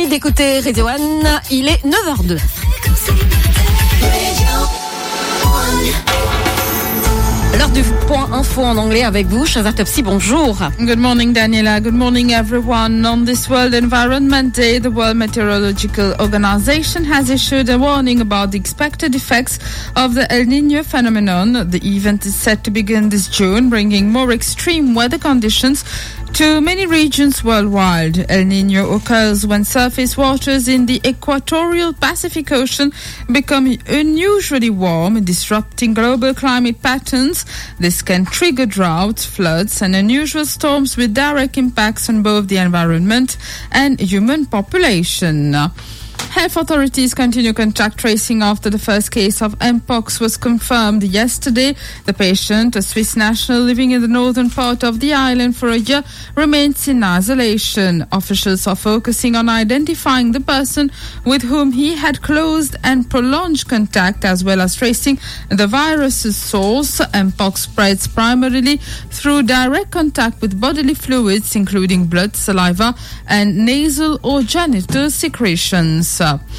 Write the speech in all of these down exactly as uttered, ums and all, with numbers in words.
d'écouter Radio One, il est neuf heures deux. L'heure du point info en anglais avec vous, Shazat Topsy, bonjour. Good morning, Daniela. Good morning, everyone. On this World Environment Day, the World Meteorological Organization has issued a warning about the expected effects of the El Niño phenomenon. The event is set to begin this June, bringing more extreme weather conditions to many regions worldwide. El Niño occurs when surface waters in the equatorial Pacific Ocean become unusually warm, disrupting global climate patterns. This can trigger droughts, floods, and unusual storms with direct impacts on both the environment and human population. Health authorities continue contact tracing after the first case of Mpox was confirmed yesterday. The patient, a Swiss national living in the northern part of the island for a year, remains in isolation. Officials are focusing on identifying the person with whom he had close and prolonged contact, as well as tracing the virus's source. Mpox spreads primarily through direct contact with bodily fluids, including blood, saliva, and nasal or genital secretions.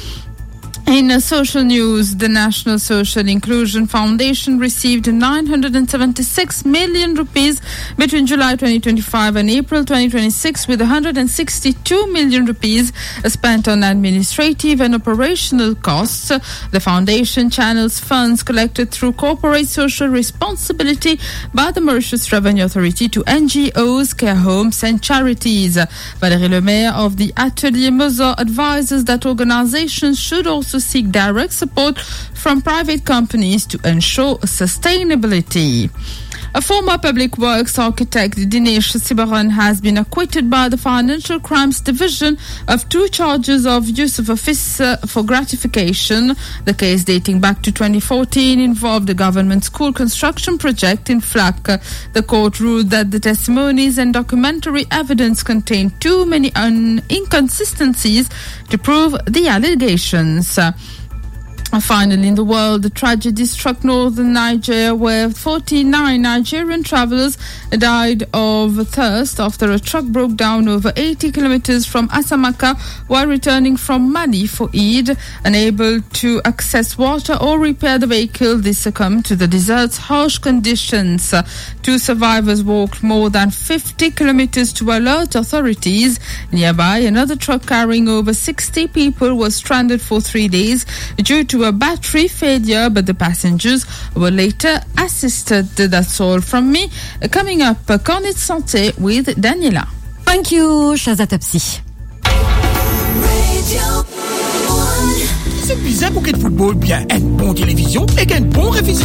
In uh, social news, the National Social Inclusion Foundation received nine hundred seventy-six million rupees between July twenty twenty-five and April twenty twenty-six, with one hundred sixty-two million rupees spent on administrative and operational costs. The foundation channels funds collected through corporate social responsibility by the Mauritius Revenue Authority to N G Os, care homes and charities. Valérie Lemaire of the Atelier Moza advises that organizations should also seek direct support from private companies to ensure sustainability. A former public works architect, Dinesh Sibaran, has been acquitted by the Financial Crimes Division of two charges of use of office uh, for gratification. The case, dating back to twenty fourteen, involved a government school construction project in Flak. The court ruled that the testimonies and documentary evidence contained too many un- inconsistencies to prove the allegations. Finally, in the world, the tragedy struck northern Nigeria, where forty-nine Nigerian travelers died of thirst after a truck broke down over eighty kilometers from Asamaka while returning from Mali for Eid. Unable to access water or repair the vehicle, they succumbed to the desert's harsh conditions. Two survivors walked more than fifty kilometers to alert authorities. Nearby, another truck carrying over sixty people was stranded for three days due to a battery failure, but the passengers were later assisted. That's all from me. Coming up, Cornet Santé with Daniela. Thank you, Shazat Topsy. C'est bizarre pour que le football bien une bonne télévision et une bonne révision.